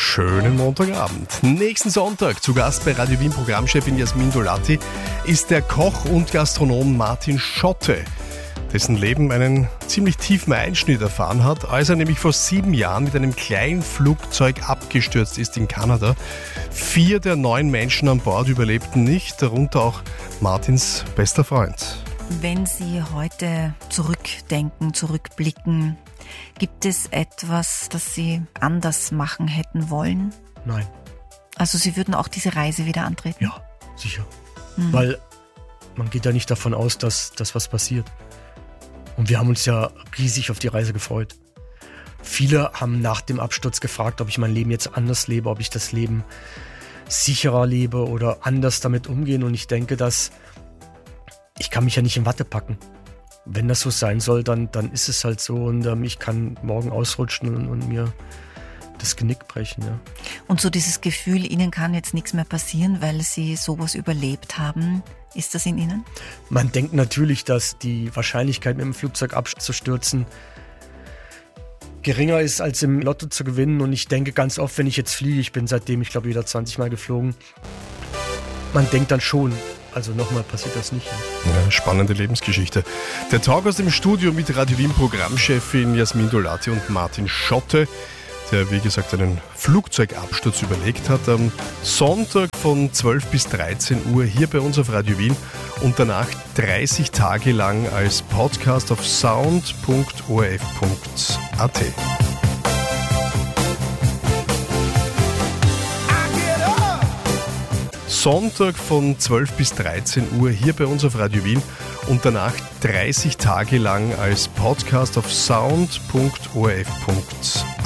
Schönen Montagabend. Nächsten Sonntag zu Gast bei Radio Wien Programmchefin Jasmin Dolati ist der Koch und Gastronom Martin Schotte, dessen Leben einen ziemlich tiefen Einschnitt erfahren hat, als er nämlich vor 7 Jahren mit einem kleinen Flugzeug abgestürzt ist in Kanada. 4 der 9 Menschen an Bord überlebten nicht, darunter auch Martins bester Freund. Wenn Sie heute zurückdenken, zurückblicken, gibt es etwas, das Sie anders machen hätten wollen? Nein. Also Sie würden auch diese Reise wieder antreten? Ja, sicher. Weil man geht ja nicht davon aus, dass das was passiert. Und wir haben uns ja riesig auf die Reise gefreut. Viele haben nach dem Absturz gefragt, ob ich mein Leben jetzt anders lebe, ob ich das Leben sicherer lebe oder anders damit umgehen. Und ich denke, dass ich kann mich ja nicht in Watte packen. Wenn das so sein soll, dann ist es halt so und ich kann morgen ausrutschen und mir das Genick brechen. Ja. Und so dieses Gefühl, Ihnen kann jetzt nichts mehr passieren, weil Sie sowas überlebt haben, ist das in Ihnen? Man denkt natürlich, dass die Wahrscheinlichkeit, mit dem Flugzeug abzustürzen, geringer ist, als im Lotto zu gewinnen. Und ich denke ganz oft, wenn ich jetzt fliege, ich bin seitdem, ich glaube, wieder 20 Mal geflogen, man denkt dann schon, also nochmal passiert das nicht. Ja, spannende Lebensgeschichte. Der Talk aus dem Studio mit Radio Wien Programmchefin Jasmin Dolati und Martin Schotte, der wie gesagt einen Flugzeugabsturz überlegt hat, am Sonntag von 12 bis 13 Uhr hier bei uns auf Radio Wien und danach 30 Tage lang als Podcast auf sound.orf.at. Sonntag von 12 bis 13 Uhr hier bei uns auf Radio Wien und danach 30 Tage lang als Podcast auf sound.orf.at.